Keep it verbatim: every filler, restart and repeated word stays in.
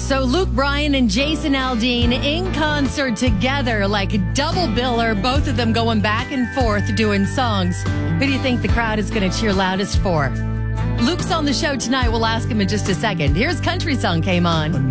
So Luke Bryan and Jason Aldean in concert together, like a double biller, both of them going back and forth doing songs. Who do you think the crowd is going to cheer loudest for? Luke's on the show tonight. We'll ask him in just a second. Here's Country Song came on.